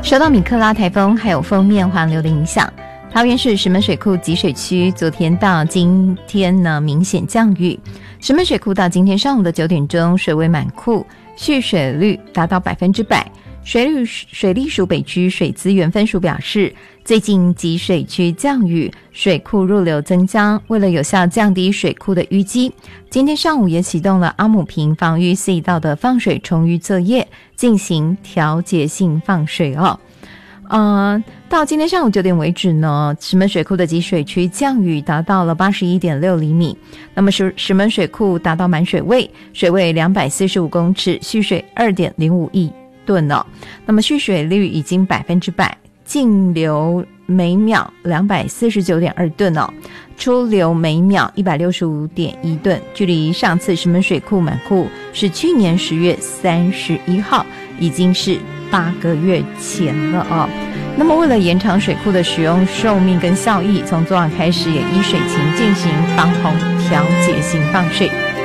受到米克拉台风还有锋面环流的影响，桃园市石门水库集水区昨天到今天呢明显降雨。石门水库到今天上午的9点钟水位满库，蓄水率达到100%。水利署北区水资源分署表示，最近集水区降雨，水库入流增加，为了有效降低水库的淤积，今天上午也启动了阿姆坪防御隧道的放水重淤作业，进行调节性放水哦。到今天上午9点为止呢，石门水库的集水区降雨达到了81.6厘米，那么石门水库达到满水位，水位245公尺，蓄水2.05亿吨哦。那么蓄水率已经100%，净流每秒249.2吨哦，出流每秒165.1吨，距离上次石门水库满库是去年10月31号，已经是8个月前了哦。那么为了延长水库的使用寿命跟效益，从昨晚开始也依水情进行防洪调节性放水。